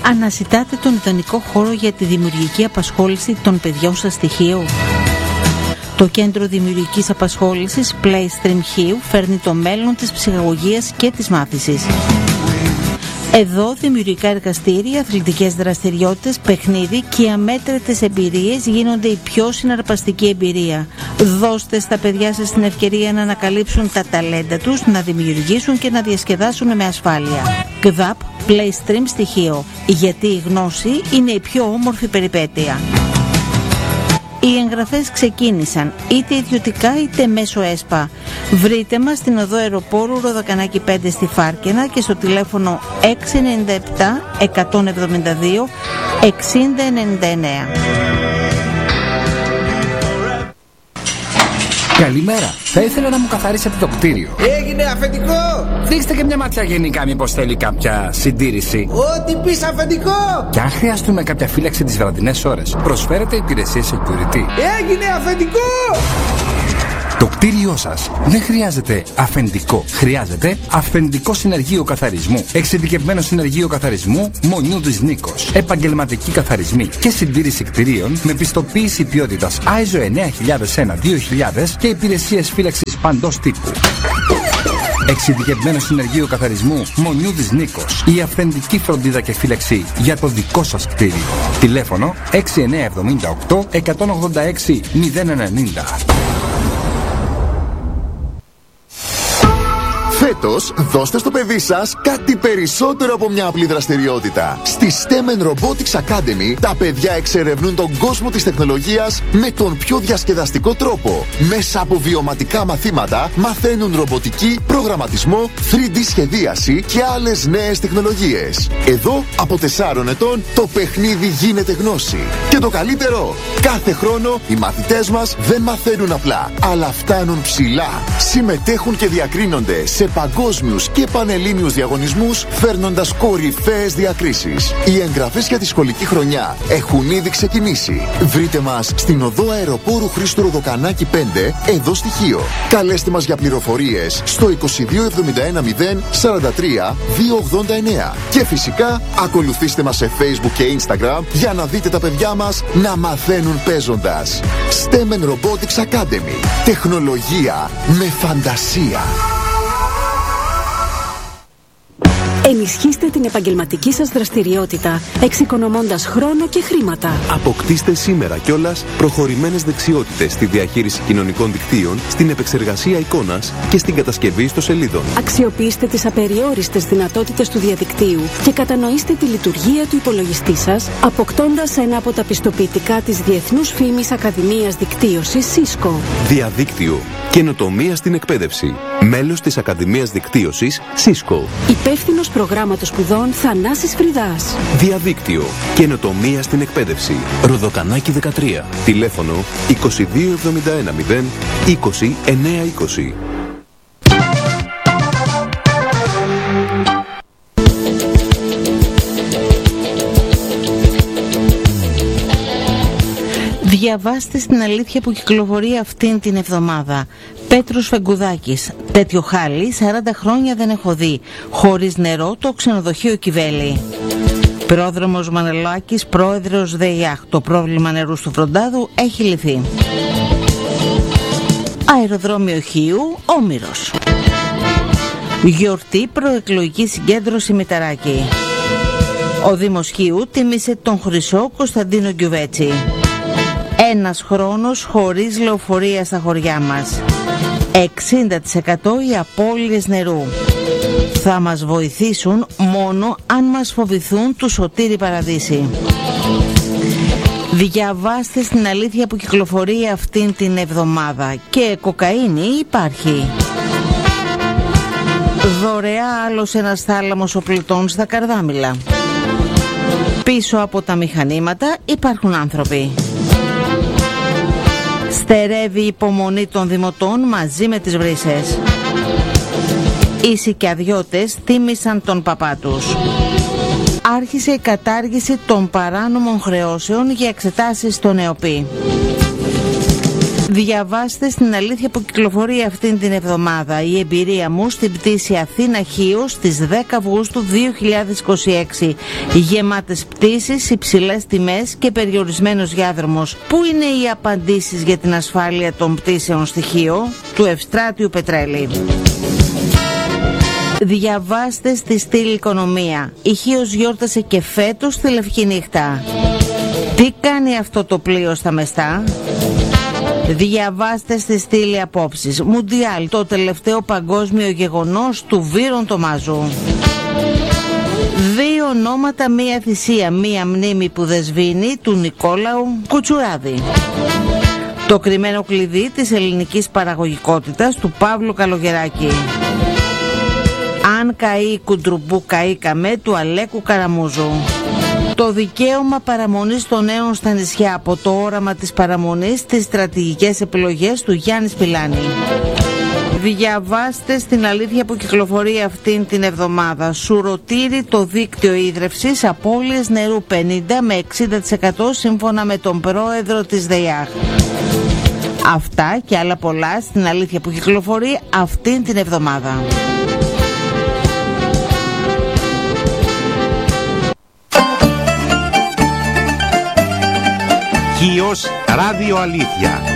Αναζητάτε τον ιδανικό χώρο για τη δημιουργική απασχόληση των παιδιών σας στοιχείου. Το Κέντρο Δημιουργικής Απασχόλησης Playstream Χίου φέρνει το μέλλον της ψυχαγωγίας και της μάθησης. Εδώ δημιουργικά εργαστήρια, αθλητικές δραστηριότητες, παιχνίδι και οι αμέτρητες εμπειρίες γίνονται η πιο συναρπαστική εμπειρία. Δώστε στα παιδιά σας την ευκαιρία να ανακαλύψουν τα ταλέντα τους, να δημιουργήσουν και να διασκεδάσουν με ασφάλεια. ΚΔΑΠ Playstream στοιχείο, γιατί η γνώση είναι η πιο όμορφη περιπέτεια. Οι εγγραφές ξεκίνησαν είτε ιδιωτικά είτε μέσω ΕΣΠΑ. Βρείτε μας στην οδό Αεροπόρου Ροδοκανάκη 5 στη Φάρκαινα και στο τηλέφωνο 697 172 6099. Καλημέρα. Θα ήθελα να μου καθαρίσετε το κτίριο. Έγινε αφεντικό! Δείξτε και μια ματιά γενικά, μήπως θέλει κάποια συντήρηση. Ό,τι πεις αφεντικό! Και αν χρειαστούμε κάποια φύλαξη τις βραδινές ώρες, προσφέρετε υπηρεσίες security. Έγινε αφεντικό! Το κτίριό σας δεν χρειάζεται αφεντικό. Χρειάζεται αφεντικό συνεργείο καθαρισμού. Εξειδικευμένο συνεργείο καθαρισμού Μονιούδης Νίκος. Επαγγελματική καθαρισμοί και συντήρηση κτιρίων με πιστοποίηση ποιότητας ISO 9001-2000 και υπηρεσίες φύλαξης παντός τύπου. Εξειδικευμένο συνεργείο καθαρισμού Μονιούδης Νίκος. Η αυθεντική φροντίδα και φύλαξη για το δικό σας κτίριο. Τηλέφωνο 6978 186 090. Φέτος, δώστε στο παιδί σας κάτι περισσότερο από μια απλή δραστηριότητα. Στη STEM Robotics Academy, τα παιδιά εξερευνούν τον κόσμο της τεχνολογίας με τον πιο διασκεδαστικό τρόπο. Μέσα από βιωματικά μαθήματα, μαθαίνουν ρομποτική, προγραμματισμό, 3D σχεδίαση και άλλες νέες τεχνολογίες. Εδώ, από 4 ετών, το παιχνίδι γίνεται γνώση. Και το καλύτερο, κάθε χρόνο οι μαθητές μας δεν μαθαίνουν απλά, αλλά φτάνουν ψηλά. Συμμετέχουν και διακρίνονται σε παγκόσμιους και πανελλήνιους διαγωνισμούς, φέρνοντας κορυφαίες διακρίσεις. Οι εγγραφές για τη σχολική χρονιά έχουν ήδη ξεκινήσει. Βρείτε μας στην οδό Αεροπόρου Χρήστου Ροδοκανάκη 5, εδώ στη Χίο. Καλέστε μας για πληροφορίες στο 2271 043 289. Και φυσικά ακολουθήστε μας σε Facebook και Instagram για να δείτε τα παιδιά μας να μαθαίνουν παίζοντας. STEM Robotics Academy. Τεχνολογία με φαντασία. Ενισχύστε την επαγγελματική σας δραστηριότητα, εξοικονομώντας χρόνο και χρήματα. Αποκτήστε σήμερα κιόλας προχωρημένες δεξιότητες στη διαχείριση κοινωνικών δικτύων, στην επεξεργασία εικόνας και στην κατασκευή ιστοσελίδων. Αξιοποιήστε τις απεριόριστες δυνατότητες του διαδικτύου και κατανοήστε τη λειτουργία του υπολογιστή σας, αποκτώντας ένα από τα πιστοποιητικά της Διεθνούς Φήμης Ακαδημίας Δικτύωσης Cisco. Διαδίκτυο. Καινοτομία στην εκπαίδευση. Μέλος της Ακαδημίας Δικτύωσης Cisco. Υπεύθυνος προγράμματος σπουδών Θανάσης Φρυδάς. Διαδίκτυο. Καινοτομία στην εκπαίδευση. Ροδοκανάκη 13. Τηλέφωνο 2271 0 20 920. Διαβάστε στην αλήθεια που κυκλοφορεί αυτήν την εβδομάδα. Πέτρος Φεγγουδάκης. Τέτοιο χάλι 40 χρόνια δεν έχω δει. Χωρίς νερό το ξενοδοχείο Κιβέλη. Πρόδρομος Μανελάκης, πρόεδρος ΔΕΙΑΧ. Το πρόβλημα νερού στο Φροντάδου έχει λυθεί. Αεροδρόμιο Χίου, Όμηρος. Γιορτή προεκλογική συγκέντρωση Μηταράκη. Ο Δήμος Χίου τίμησε τον Χρυσό Κωνσταντίνο Γκιουβέτσι. Ένας χρόνος χωρίς λεωφορεία στα χωριά μας. 60% οι απώλειες νερού. Θα μας βοηθήσουν μόνο αν μας φοβηθούν του Σωτήρη Παραδείσι. Διαβάστε στην αλήθεια που κυκλοφορεί αυτήν την εβδομάδα. Και κοκαίνη υπάρχει. Δωρεά άλλος ένας θάλαμος οπλωτών στα Καρδάμηλα. Πίσω από τα μηχανήματα υπάρχουν άνθρωποι. Στερεύει η υπομονή των δημοτών μαζί με τις βρύσες. Οι σικιαδιώτες τίμησαν τον παπά τους. Άρχισε η κατάργηση των παράνομων χρεώσεων για εξετάσεις στον ΕΟΠΗ. Διαβάστε στην αλήθεια που κυκλοφορεί αυτήν την εβδομάδα. Η εμπειρία μου στην πτήση Αθήνα-Χίος στις 10 Αυγούστου 2026. Γεμάτες πτήσεις, υψηλές τιμές και περιορισμένος διάδρομος. Πού είναι οι απαντήσεις για την ασφάλεια των πτήσεων στη Χίο? Του Ευστράτιου Πετρέλη. Διαβάστε στη στήλη Οικονομία. Η Χίος γιόρτασε και φέτος τη Λευκή Νύχτα. Τι κάνει αυτό το πλοίο στα Μεστά? Διαβάστε στη στήλη Απόψεις. Μουντιάλ, το τελευταίο παγκόσμιο γεγονός του Βίρον Τομάζου. 2 ονόματα, 1 θυσία, 1 μνήμη που δεν σβήνει, του Νικόλαου Κουτσουράδη. Το κρυμμένο κλειδί της ελληνικής παραγωγικότητας, του Παύλου Καλογεράκη. Αν καεί κουντρουμπού καήκαμε, του Αλέκου Καραμούζου. Το δικαίωμα παραμονής των νέων στα νησιά, από το όραμα της παραμονής στις στρατηγικές επιλογές, του Γιάννη Σπηλάνη. Διαβάστε στην αλήθεια που κυκλοφορεί αυτήν την εβδομάδα. Σουρωτήρι το δίκτυο ίδρευσης, απώλειες νερού 50 με 60% σύμφωνα με τον πρόεδρο της ΔΕΙΑΧ. Αυτά και άλλα πολλά στην αλήθεια που κυκλοφορεί αυτήν την εβδομάδα. Χίος Ράδιο Αλήθεια.